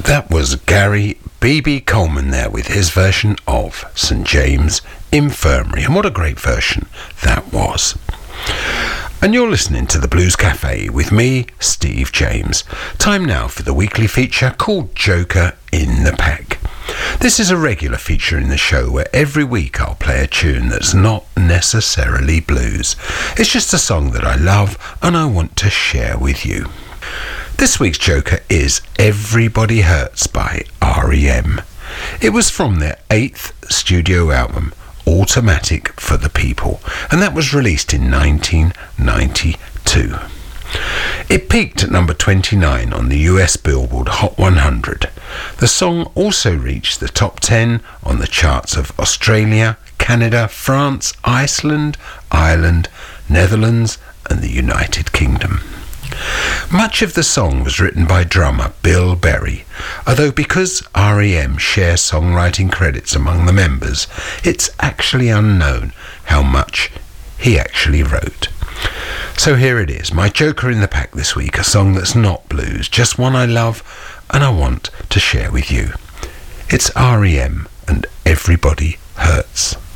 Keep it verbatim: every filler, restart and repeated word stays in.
That was Gary B B Coleman there with his version of Saint James Infirmary, and what a great version that was. And you're listening to the Blues Cafe with me, Steve James. Time now for the weekly feature called Joker in the Pack. This is a regular feature in the show where every week I'll play a tune that's not necessarily blues. It's just a song that I love and I want to share with you. This week's Joker is Everybody Hurts by R E M. It was from their eighth studio album, Automatic for the People, and that was released in nineteen ninety-two. It peaked at number twenty-nine on the U S Billboard Hot one hundred. The song also reached the top ten on the charts of Australia, Canada, France, Iceland, Ireland, Netherlands and the United Kingdom. Much of the song was written by drummer Bill Berry, although because R E M share songwriting credits among the members, it's actually unknown how much he actually wrote. So here it is, my Joker in the Pack this week, a song that's not blues, just one I love and I want to share with you. It's R E M and Everybody Hurts.